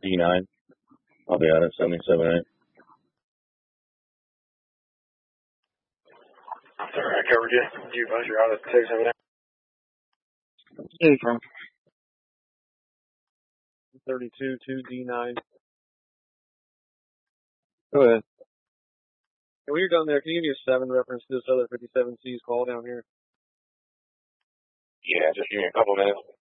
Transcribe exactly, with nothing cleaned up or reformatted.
D nine. I'll be out at seventy-seven eight. All right, covered you. Do you advise you're out at seventy-seven eight? Hey, from thirty-two, two D nine. Go ahead. And when you're done there, can you give me a seven reference to this other fifty-seven C's call down here? Yeah, just give me a couple minutes.